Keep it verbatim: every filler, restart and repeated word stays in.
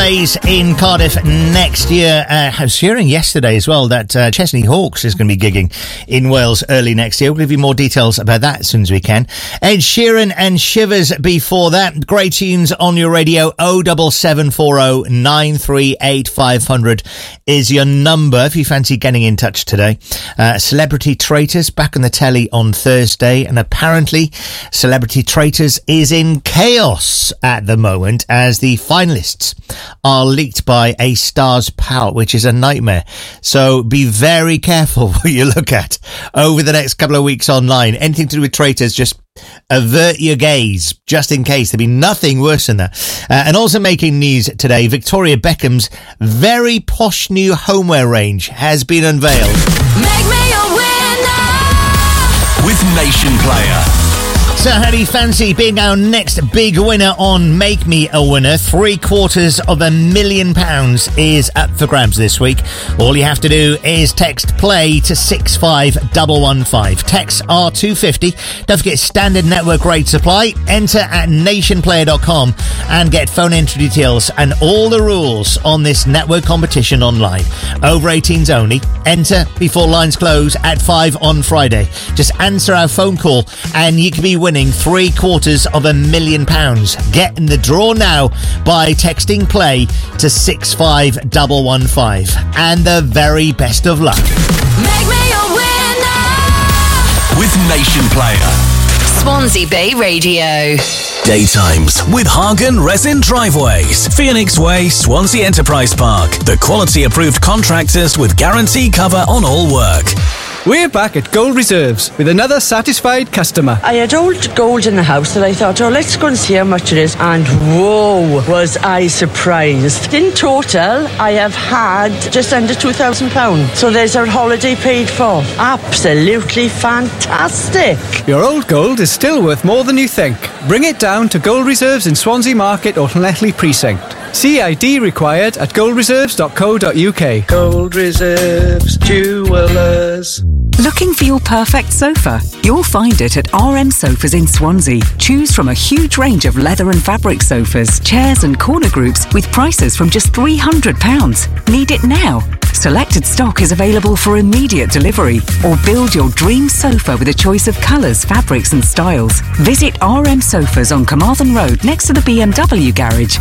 days in Cardiff next year. Uh, I was hearing yesterday as well that uh, Chesney Hawkes is going to be gigging in Wales early next year. We'll give you more details about that as soon as we can. Ed Sheeran and Shivers before that. Great tunes on your radio. oh seven seven four oh nine three eight five hundred is your number if you fancy getting in touch today. Uh, Celebrity Traitors back on the telly on Thursday, and apparently Celebrity Traitors is in chaos at the moment as the finalists are leaked by A Star's Power, which is a nightmare. So be very careful what you look at over the next couple of weeks online. Anything to do with traitors, just avert your gaze, just in case. There'll be nothing worse than that. Uh, and also making news today, Victoria Beckham's very posh new homeware range has been unveiled. Make me a winner with Nation Player. So how do you fancy being our next big winner on Make Me a Winner? Three quarters of a million pounds is up for grabs this week. All you have to do is text play to six five one one five. Text R two fifty. Don't forget standard network rate supply. Enter at nation player dot com and get phone entry details and all the rules on this network competition online. Over eighteens only. Enter before lines close at five on Friday. Just answer our phone call and you can be winning three quarters of a million pounds. Get in the draw now by texting play to six five one one five. And the very best of luck. Make me a winner with Nation Player. Swansea Bay Radio. Daytimes with Hagen Resin Driveways, Phoenix Way, Swansea Enterprise Park. The quality approved contractors with guarantee cover on all work. We're back at Gold Reserves with another satisfied customer. I had old gold in the house that I thought, oh, let's go and see how much it is. And whoa, was I surprised. In total, I have had just under two thousand pounds. So there's our holiday paid for. Absolutely fantastic. Your old gold is still worth more than you think. Bring it down to Gold Reserves in Swansea Market or Llanelli Precinct. C I D required at gold reserves dot co dot uk. Gold Reserves Jewellers. Looking for your perfect sofa? You'll find it at R M Sofas in Swansea. Choose from a huge range of leather and fabric sofas, chairs and corner groups with prices from just three hundred pounds. Need it now? Selected stock is available for immediate delivery, or build your dream sofa with a choice of colours, fabrics and styles. Visit R M Sofas on Carmarthen Road next to the B M W garage